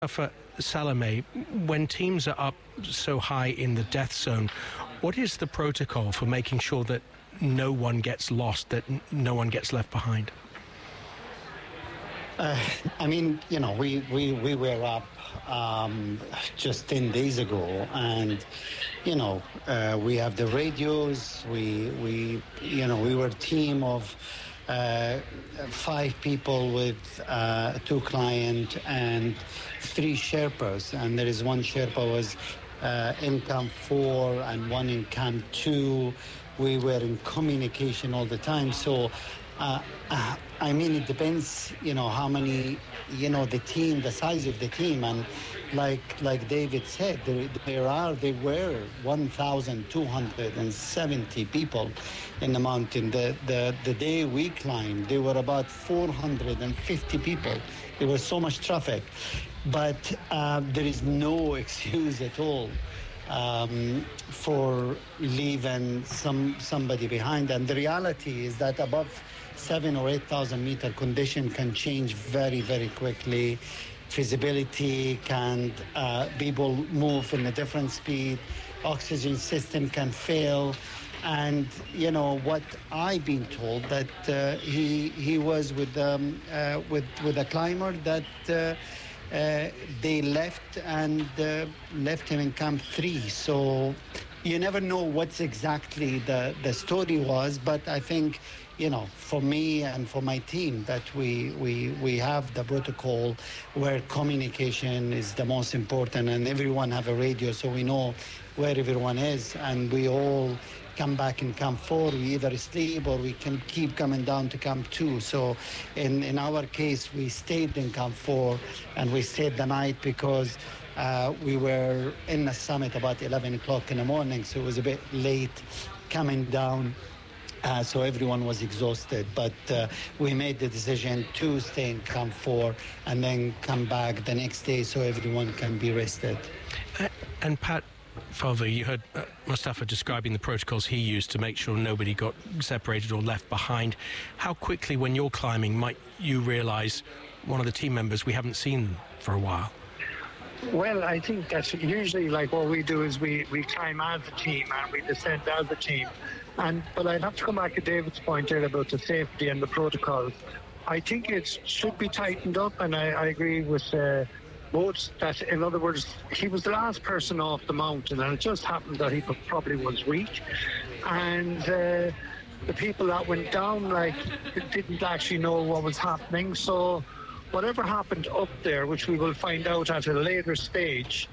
For Salome, when teams are up so high in the death zone, what is the protocol for making sure that no one gets lost, that no one gets left behind? We were up just 10 days ago, and we have the radios. We were a team of 5 people with 2 clients and 3 Sherpas, and there is one Sherpa was in Camp 4 and one in Camp 2. We were in communication all the time. So it depends, how many, the team, the size of the team. And like David said, there were 1,270 people in the mountain. The day we climbed, there were about 450 people. There was so much traffic. But there is no excuse at all for leaving somebody behind. And the reality is that above 7,000 or 8,000 meter condition can change very, very quickly. Visibility can, people move in a different speed. Oxygen system can fail. And, what I've been told that he was with a climber that they left him in Camp 3. So you never know what's exactly the story was, but I think, for me and for my team, that we have the protocol where communication is the most important, and everyone have a radio so we know where everyone is, and we all come back in Camp 4. We either sleep or we can keep coming down to Camp 2. So in our case, we stayed in Camp 4, and we stayed the night because we were in the summit about 11 o'clock in the morning, so it was a bit late coming down. So everyone was exhausted, but we made the decision to stay in Camp 4 and then come back the next day so everyone can be rested. And Pat Falva, you heard Mustafa describing the protocols he used to make sure nobody got separated or left behind. How quickly, when you're climbing, might you realise one of the team members we haven't seen for a while? Well, I think that's usually like what we do is we climb as a team and we descend as a team. But I'd have to come back to David's point there about the safety and the protocols. I think it should be tightened up, and I agree with both that, in other words, he was the last person off the mountain, and it just happened that he probably was weak. And the people that went down, didn't actually know what was happening. So whatever happened up there, which we will find out at a later stage,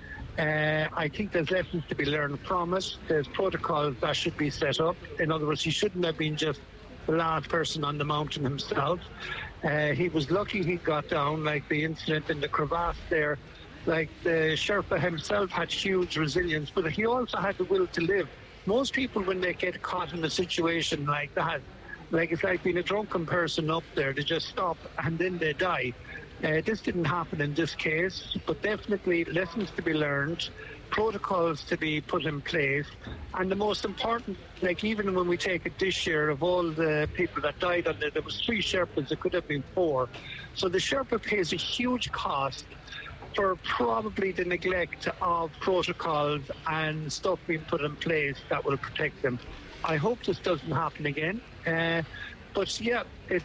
I think there's lessons to be learned from it. There's protocols that should be set up. In other words, he shouldn't have been just the last person on the mountain himself. He was lucky he got down, like the incident in the crevasse there. Like the Sherpa himself had huge resilience, but he also had the will to live. Most people, when they get caught in a situation like that, it's like being a drunken person up there, they just stop and then they die. This didn't happen in this case, but definitely lessons to be learned, protocols to be put in place, and the most important, even when we take it this year, of all the people that died on there was 3 Sherpas, there could have been 4. So the Sherpa pays a huge cost for probably the neglect of protocols and stuff being put in place that will protect them. I hope this doesn't happen again. But yeah,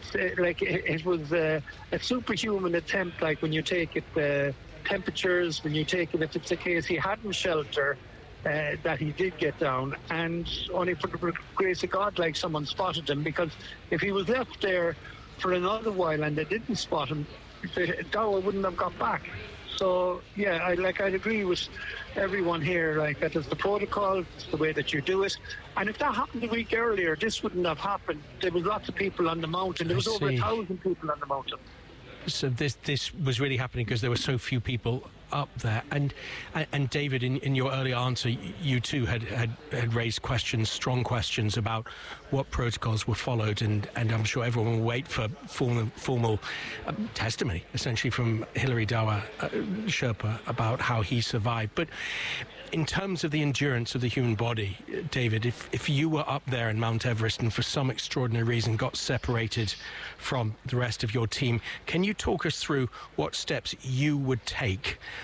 it was a superhuman attempt. Like when you take it, the temperatures, when you take it, if it's a case he hadn't shelter, that he did get down, and only for the grace of God, someone spotted him, because if he was left there for another while and they didn't spot him, the Dawa wouldn't have got back. So yeah, I'd agree with everyone here, that is the protocol, it's the way that you do it. And if that happened a week earlier, this wouldn't have happened. There was lots of people on the mountain. There was over 1,000 people on the mountain. So this was really happening because there were so few people up there. And David, in your earlier answer, you too had raised questions, strong questions about what protocols were followed, and I'm sure everyone will wait for formal testimony, essentially, from Hilary Dawa Sherpa about how he survived. But in terms of the endurance of the human body, David, if you were up there in Mount Everest and for some extraordinary reason got separated from the rest of your team, can you talk us through what steps you would take